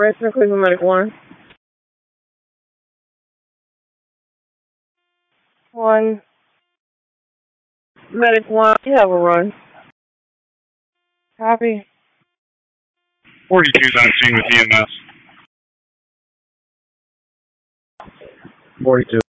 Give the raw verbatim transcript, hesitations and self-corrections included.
Ransom Cleveland Medic one. One. Medic one, you have a run. Copy. forty-two's on scene with E M S. forty-two.